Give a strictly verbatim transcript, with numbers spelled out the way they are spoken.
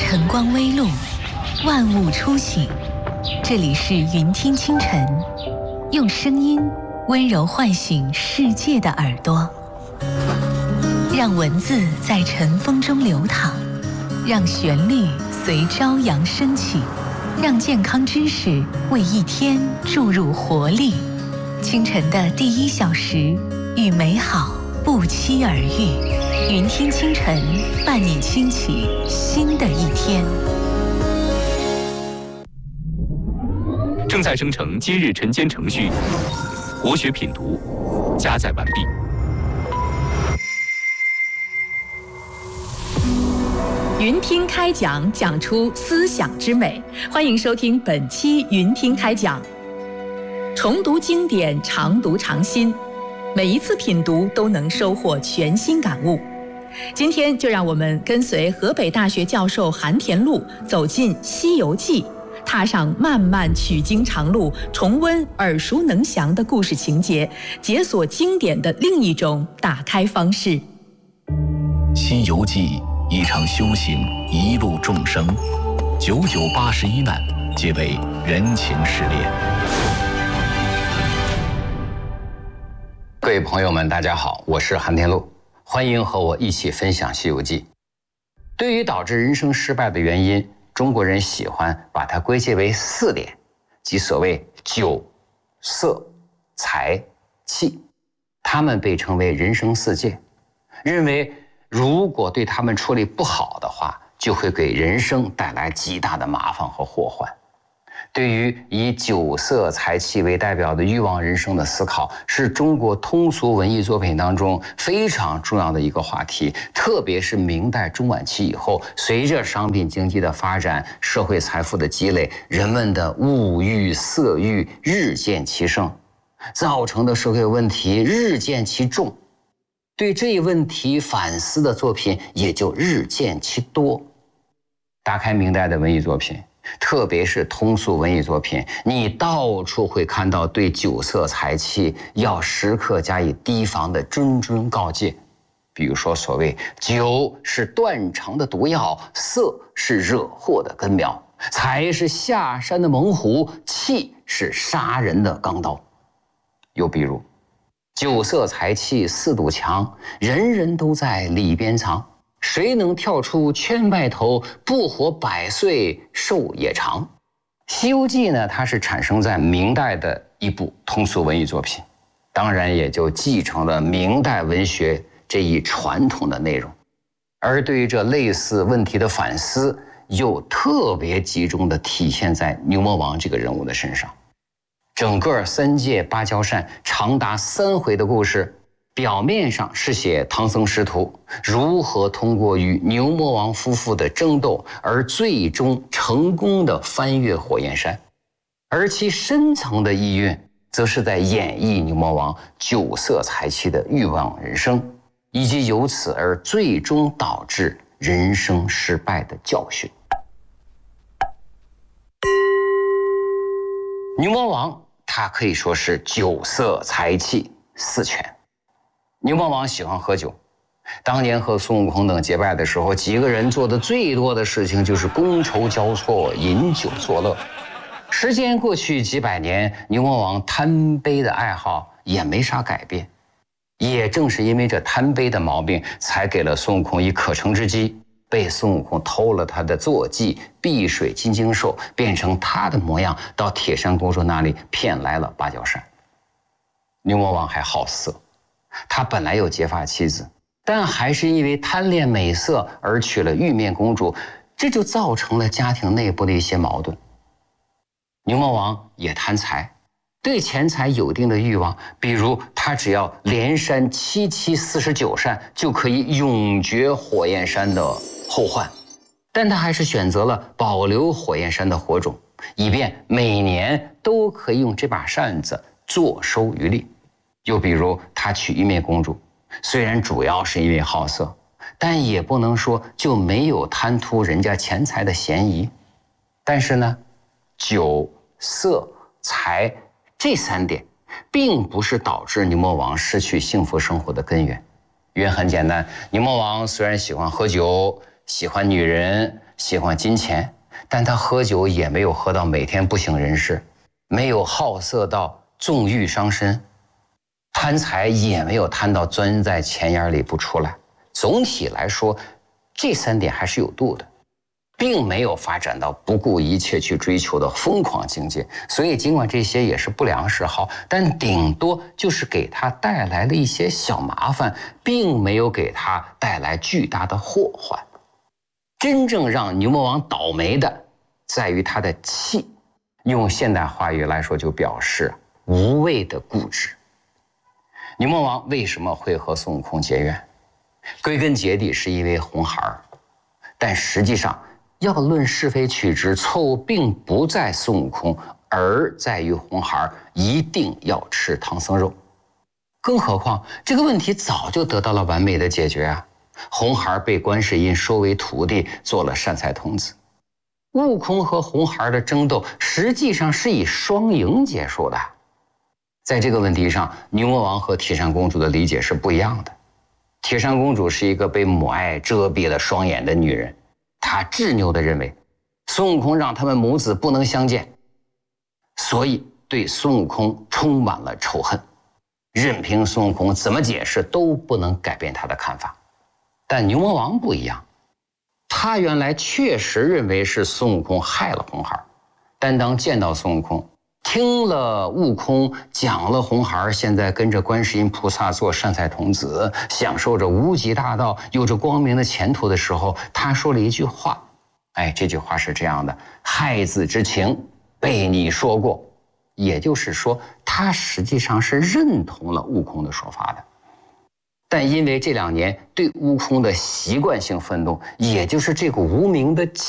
晨光微露，万物初醒。这里是云听清晨，用声音温柔唤醒世界的耳朵，让文字在晨风中流淌，让旋律随朝阳升起，让健康知识为一天注入活力。清晨的第一小时，与美好不期而遇。云听清晨，伴你轻启新的一天。 正在生成今日晨间程序，国学品读加载完毕。 云听开讲，讲出思想之美。欢迎收听本期云听开讲。重读经典，常读常新，每一次品读都能收获全新感悟。今天就让我们跟随河北大学教授韩田禄走进《西游记》，踏上漫漫取经长路，重温耳熟能详的故事情节，解锁经典的另一种打开方式。《 西游记》一场修行，一路众生，九九八十一难，皆为人情试炼。 各位朋友们，大家好，我是韩田禄，欢迎和我一起分享《西游记》。对于导致人生失败的原因，中国人喜欢把它归结为四点，即所谓酒、色、财、气，它们被称为人生四戒，认为如果对他们处理不好的话，就会给人生带来极大的麻烦和祸患。对于以酒色财气为代表的欲望人生的思考，是中国通俗文艺作品当中非常重要的一个话题。特别是明代中晚期以后，随着商品经济的发展，社会财富的积累，人们的物欲色欲日渐其盛，造成的社会问题日渐其重，对这一问题反思的作品也就日渐其多。打开明代的文艺作品，特别是通俗文艺作品，你到处会看到对酒色财气要时刻加以提防的谆谆告诫。比如说所谓酒是断肠的毒药，色是惹祸的根苗，财是下山的猛虎，气是杀人的钢刀。又比如酒色财气四堵墙，人人都在里边藏，谁能跳出圈外头，不活百岁寿也长。《西游记》呢，它是产生在明代的一部通俗文艺作品，当然也就继承了明代文学这一传统的内容。而对于这类似问题的反思，又特别集中地体现在牛魔王这个人物的身上。整个三借芭蕉扇长达三回的故事，表面上是写唐僧师徒如何通过与牛魔王夫妇的争斗而最终成功的翻越火焰山，而其深层的意蕴则是在演绎牛魔王酒色财气的欲望人生，以及由此而最终导致人生失败的教训。牛魔王他可以说是酒色财气四全。牛魔王喜欢喝酒，当年和孙悟空等结拜的时候，几个人做的最多的事情就是觥筹交错，饮酒作乐。时间过去几百年，牛魔王贪杯的爱好也没啥改变。也正是因为这贪杯的毛病，才给了孙悟空以可乘之机，被孙悟空偷了他的坐骑碧水金睛兽，变成他的模样，到铁扇公主那里骗来了芭蕉扇。牛魔王还好色，他本来有结发妻子，但还是因为贪恋美色而娶了玉面公主，这就造成了家庭内部的一些矛盾。牛魔王也贪财，对钱财有一定的欲望，比如他只要连扇七七四十九扇，就可以永绝火焰山的后患。但他还是选择了保留火焰山的火种，以便每年都可以用这把扇子坐收渔利。又比如他娶玉面公主，虽然主要是因为好色，但也不能说就没有贪图人家钱财的嫌疑。但是呢，酒色财这三点并不是导致牛魔王失去幸福生活的根源。原因很简单，牛魔王虽然喜欢喝酒，喜欢女人， 喜欢金钱，但他喝酒也没有喝到每天不省人事，没有好色到纵欲伤身，贪财也没有贪到钻在钱眼里不出来。总体来说，这三点还是有度的，并没有发展到不顾一切去追求的疯狂境界。所以尽管这些也是不良嗜好，但顶多就是给他带来了一些小麻烦，并没有给他带来巨大的祸患。真正让牛魔王倒霉的在于他的气，用现代话语来说就表示无谓的固执。牛魔王为什么会和孙悟空结怨？归根结底是因为红孩儿，但实际上要论是非曲直，错误并不在孙悟空，而在于红孩儿一定要吃唐僧肉。更何况这个问题早就得到了完美的解决啊！红孩儿被观世音收为徒弟，做了善财童子。悟空和红孩儿的争斗实际上是以双赢结束的。在这个问题上，牛魔王和铁扇公主的理解是不一样的。铁扇公主是一个被母爱遮蔽了双眼的女人，她执拗地认为孙悟空让他们母子不能相见，所以对孙悟空充满了仇恨，任凭孙悟空怎么解释都不能改变他的看法。但牛魔王不一样，他原来确实认为是孙悟空害了红孩儿，但当见到孙悟空，听了悟空讲了红孩儿现在跟着观世音菩萨做善财童子，享受着无极大道，有着光明的前途的时候，他说了一句话，哎，这句话是这样的：害子之情被你说过。也就是说，他实际上是认同了悟空的说法的。但因为这两年对悟空的习惯性愤怒，也就是这个无名的